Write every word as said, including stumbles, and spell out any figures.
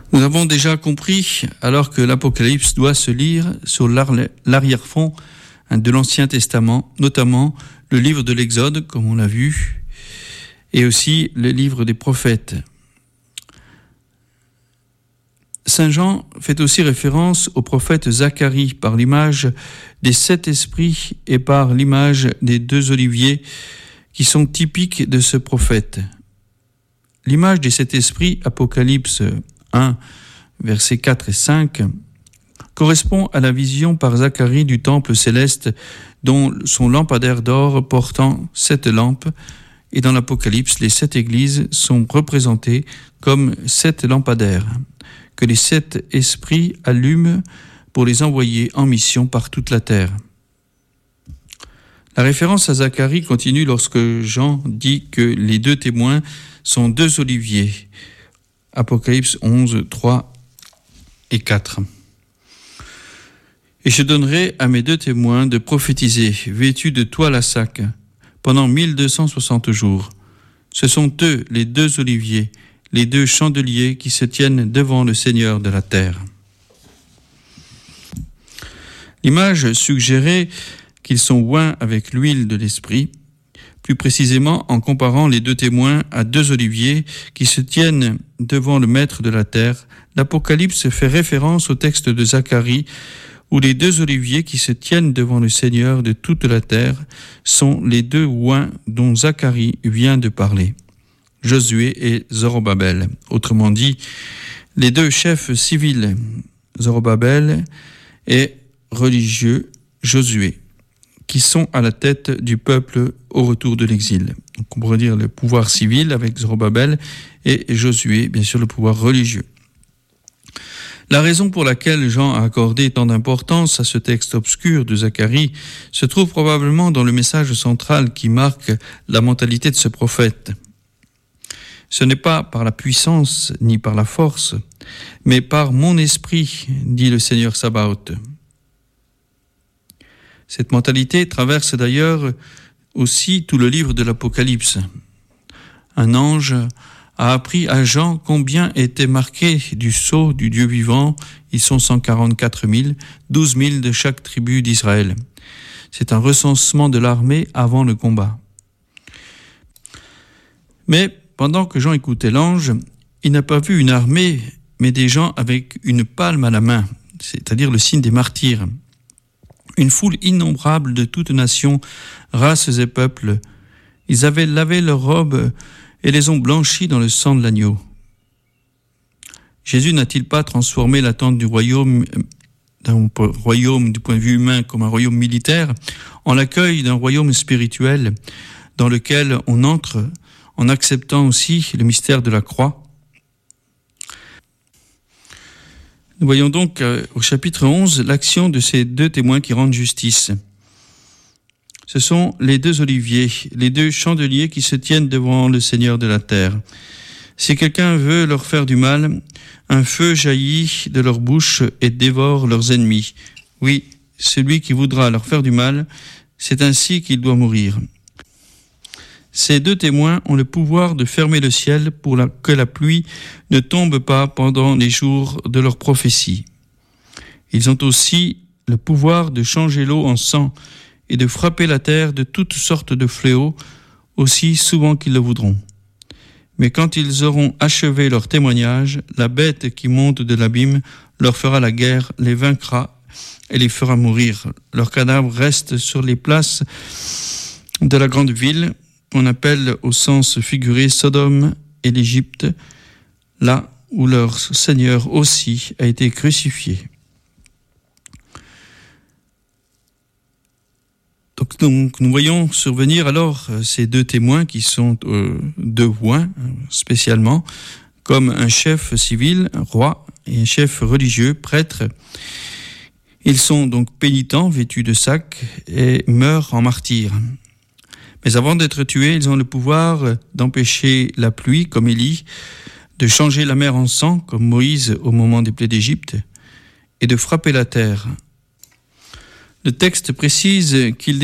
Nous avons déjà compris, alors que l'Apocalypse doit se lire sur l'arrière-fond de l'Ancien Testament, notamment le livre de l'Exode, comme on l'a vu, et aussi le livre des prophètes. Saint Jean fait aussi référence au prophète Zacharie par l'image des sept esprits et par l'image des deux oliviers qui sont typiques de ce prophète. L'image des sept esprits, Apocalypse un, versets quatre et cinq, correspond à la vision par Zacharie du temple céleste dont son lampadaire d'or portant sept lampes, et dans l'Apocalypse, les sept églises sont représentées comme sept lampadaires que les sept esprits allument pour les envoyer en mission par toute la terre. La référence à Zacharie continue lorsque Jean dit que les deux témoins sont deux oliviers. Apocalypse onze, trois et quatre. Et je donnerai à mes deux témoins de prophétiser, vêtus de toile à sac, pendant mille deux cent soixante jours. Ce sont eux, les deux oliviers, les deux chandeliers qui se tiennent devant le Seigneur de la terre. L'image suggérait qu'ils sont oints avec l'huile de l'esprit, plus précisément en comparant les deux témoins à deux oliviers qui se tiennent devant le Maître de la terre. L'Apocalypse fait référence au texte de Zacharie où les deux oliviers qui se tiennent devant le Seigneur de toute la terre sont les deux oints dont Zacharie vient de parler, Josué et Zorobabel. Autrement dit, les deux chefs civils, Zorobabel et religieux, Josué, qui sont à la tête du peuple au retour de l'exil. Donc on pourrait dire le pouvoir civil avec Zorobabel et Josué, bien sûr le pouvoir religieux. La raison pour laquelle Jean a accordé tant d'importance à ce texte obscur de Zacharie se trouve probablement dans le message central qui marque la mentalité de ce prophète. Ce n'est pas par la puissance ni par la force, mais par mon esprit, dit le Seigneur Sabaoth. Cette mentalité traverse d'ailleurs aussi tout le livre de l'Apocalypse. Un ange a appris à Jean combien était marqué du sceau du Dieu vivant. Ils sont cent quarante-quatre mille, douze mille de chaque tribu d'Israël. C'est un recensement de l'armée avant le combat. Mais pendant que Jean écoutait l'ange, il n'a pas vu une armée, mais des gens avec une palme à la main, c'est-à-dire le signe des martyrs. Une foule innombrable de toutes nations, races et peuples. Ils avaient lavé leurs robes et les ont blanchis dans le sang de l'agneau. Jésus n'a-t-il pas transformé l'attente du royaume, d'un royaume du point de vue humain comme un royaume militaire, en l'accueil d'un royaume spirituel dans lequel on entre en acceptant aussi le mystère de la croix? Nous voyons donc euh, au chapitre onze l'action de ces deux témoins qui rendent justice. Ce sont les deux oliviers, les deux chandeliers qui se tiennent devant le Seigneur de la terre. Si quelqu'un veut leur faire du mal, un feu jaillit de leur bouche et dévore leurs ennemis. Oui, celui qui voudra leur faire du mal, c'est ainsi qu'il doit mourir. Ces deux témoins ont le pouvoir de fermer le ciel pour la, que la pluie ne tombe pas pendant les jours de leur prophétie. Ils ont aussi le pouvoir de changer l'eau en sang et de frapper la terre de toutes sortes de fléaux, aussi souvent qu'ils le voudront. Mais quand ils auront achevé leur témoignage, la bête qui monte de l'abîme leur fera la guerre, les vaincra et les fera mourir. Leurs cadavres restent sur les places de la grande ville, qu'on appelle au sens figuré Sodome et l'Égypte, là où leur Seigneur aussi a été crucifié. Donc, donc nous voyons survenir alors ces deux témoins qui sont euh, deux oints spécialement, comme un chef civil, un roi, et un chef religieux, prêtre. Ils sont donc pénitents, vêtus de sacs, et meurent en martyrs. Mais avant d'être tués, ils ont le pouvoir d'empêcher la pluie, comme Élie, de changer la mer en sang, comme Moïse au moment des plaies d'Égypte, et de frapper la terre. Le texte précise qu'ils